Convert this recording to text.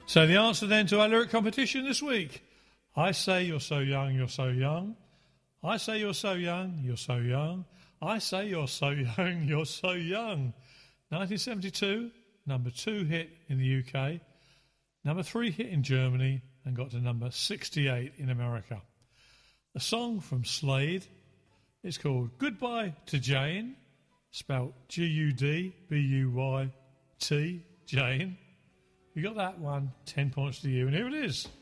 So the answer then to our lyric competition this week. I say you're so young, you're so young. I say you're so young, you're so young. I say you're so young, you're so young. 1972, number 2 hit in the UK, number 3 hit in Germany, and got to number 68 in America. The song from Slade is called Goodbye to Jane, spelt Gudbuyt, Jane. You got that one? 10 points to you, and here it is.